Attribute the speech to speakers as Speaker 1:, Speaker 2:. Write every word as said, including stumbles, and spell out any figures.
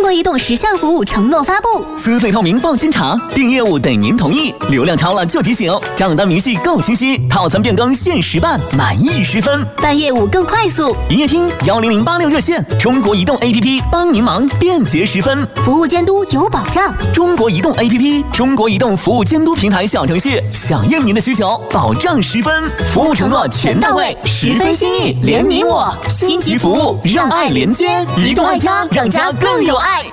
Speaker 1: 国移动十项服务承诺发布：
Speaker 2: 资费透明放心查，订业务等您同意，流量超了就提醒，账单明细够清晰，套餐变更限时办，满意十分，
Speaker 1: 办业务更快速。
Speaker 2: 营业厅幺零零八六热线，中国移动 A P P 帮您忙，便捷十分，
Speaker 1: 服务监督有保障。
Speaker 2: 中国移动 A P P， 中国移动服务监督平台小程序，响应您的需求，保障十分，服务承诺全到位，十分心意，连你我，星级服务让爱连接，移动爱家，让家更有爱。